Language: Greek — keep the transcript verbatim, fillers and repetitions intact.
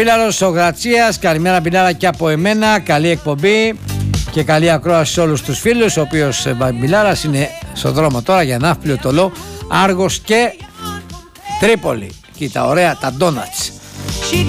Πίλαρος ο Γρατσίας, καλημέρα Πιλάρα και από εμένα, καλή εκπομπή και καλή ακρόαση σε όλους τους φίλους. Ο οποίος Μπιλάρας είναι στο δρόμο τώρα για Ναύπλιο, Τολό, Άργος και Τρίπολη. Κοίτα, ωραία τα ντόνατς.